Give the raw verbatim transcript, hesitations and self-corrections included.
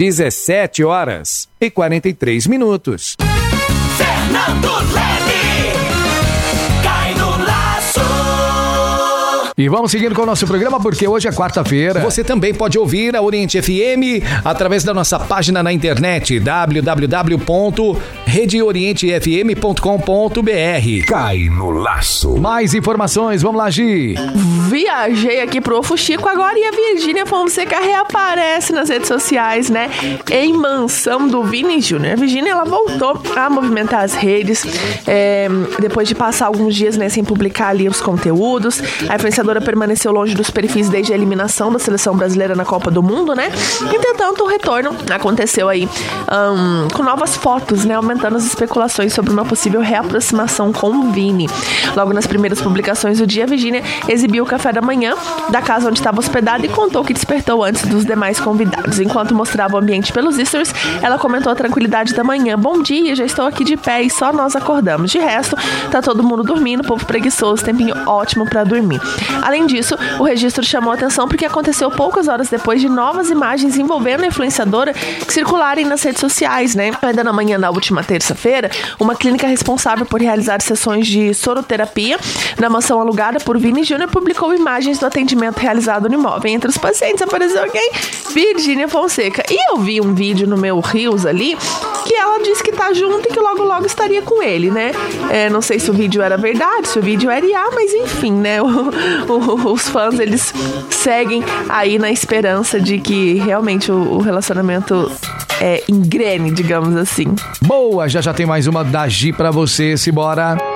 dezessete horas e quarenta e três minutos. Fernando Leme, cai no laço. E vamos seguindo com o nosso programa, porque hoje é quarta-feira. Você também pode ouvir a Oriente F M através da nossa página na internet, w w w ponto rede oriente f m ponto com ponto b r. Cai no laço. Mais informações, vamos lá, Gi. Viajei aqui pro Fuxico agora e a Virgínia Fonseca reaparece nas redes sociais, né? Em mansão do Vini Júnior. A Virgínia, ela voltou a movimentar as redes é, depois de passar alguns dias, né, sem publicar ali os conteúdos. A influenciadora permaneceu longe dos perfis desde a eliminação da seleção brasileira na Copa do Mundo, né? Entretanto, o retorno aconteceu aí um, com novas fotos, né? Aumentando as especulações sobre uma possível reaproximação com o Vini. Logo nas primeiras publicações do dia, a Virgínia exibiu o café da manhã da casa onde estava hospedada e contou que despertou antes dos demais convidados. Enquanto mostrava o ambiente pelos stories, ela comentou a tranquilidade da manhã. Bom dia, já estou aqui de pé e só nós acordamos. De resto, tá todo mundo dormindo, povo preguiçoso, tempinho ótimo pra dormir. Além disso, o registro chamou atenção porque aconteceu poucas horas depois de novas imagens envolvendo a influenciadora que circularem nas redes sociais, né? Ainda na manhã, na última terça-feira, uma clínica responsável por realizar sessões de soroterapia na mansão alugada por Vini Júnior publicou imagens do atendimento realizado no imóvel. Entre os pacientes apareceu quem? Virgínia Fonseca. E eu vi um vídeo no meu Reels ali que ela disse que tá junto e que logo logo estaria com ele, né? É, não sei se o vídeo era verdade, se o vídeo era I A, mas enfim, né? O, o, os fãs, eles seguem aí na esperança de que realmente o, o relacionamento é, engrene, digamos assim. Boa, já já tem mais uma da Gi pra você, simbora.